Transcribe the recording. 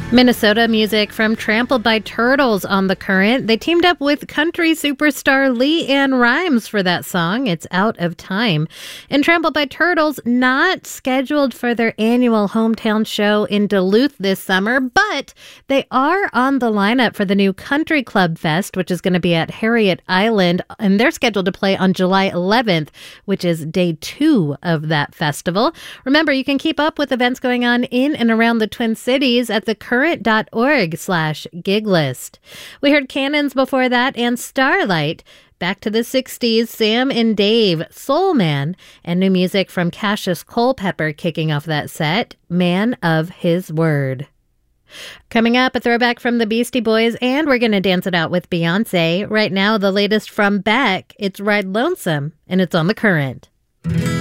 Minnesota music from Trampled by Turtles on The Current. They teamed up with country superstar LeAnn Rimes for that song. It's Out of Time. And Trampled by Turtles, not scheduled for their annual hometown show in Duluth this summer, but they are on the lineup for the new Country Club Fest, which is going to be at Harriet Island, and they're scheduled to play on July 11th, which is day 2 of that festival. Remember, you can keep up with events going on in and around the Twin Cities at the current.org/gig list. We heard Cannons before that and Starlight. Back to the 60s, Sam and Dave, Soul Man, and new music from Cassius Culpepper kicking off that set, Man of His Word. Coming up, a throwback from the Beastie Boys, and we're going to dance it out with Beyonce. Right now, the latest from Beck, it's Ride Lonesome, and it's on The Current.